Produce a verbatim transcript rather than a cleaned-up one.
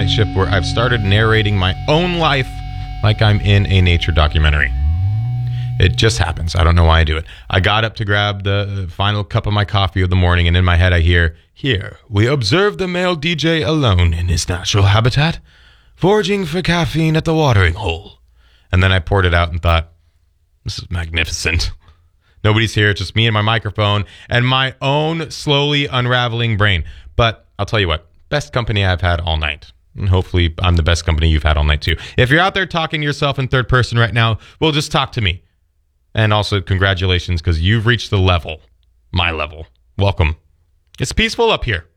my ship where I've started narrating my own life like I'm in a nature documentary. It just happens. I don't know why I do it. I got up to grab the final cup of my coffee of the morning, and in my head I hear, "Here, we observe the male D J alone in his natural habitat, foraging for caffeine at the watering hole." And then I poured it out and thought, this is magnificent. Nobody's here, it's just me and my microphone and my own slowly unraveling brain. But I'll tell you what, best company I've had all night. And hopefully I'm the best company you've had all night too. If you're out there talking to yourself in third person right now, well, just talk to me. And also congratulations, because you've reached the level, my level. Welcome. It's peaceful up here.